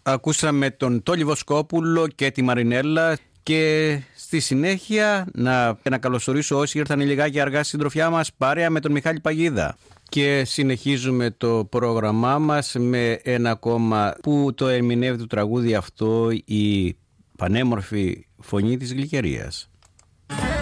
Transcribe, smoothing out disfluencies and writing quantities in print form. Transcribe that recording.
Ακούσαμε τον Τόλι Βοσκόπουλο και τη Μαρινέλα και στη συνέχεια να καλωσορίσω όσοι ήρθαν λιγάκι αργά στη συντροφιά μας παρέα με τον Μιχάλη Παγίδα. Και συνεχίζουμε το πρόγραμμά μας με ένα ακόμα που το ερμηνεύει το τραγούδι αυτό η πανέμορφη φωνή της Γλυκερίας.